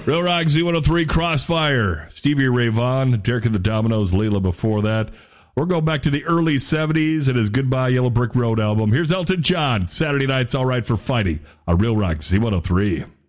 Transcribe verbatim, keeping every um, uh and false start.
Real Rock Z one oh three Crossfire. Stevie Ray Vaughan, Derek and the Dominoes, Leela before that. We're going back to the early seventies and his Goodbye Yellow Brick Road album. Here's Elton John, Saturday Night's All Right for Fighting on Real Rock Z one oh three.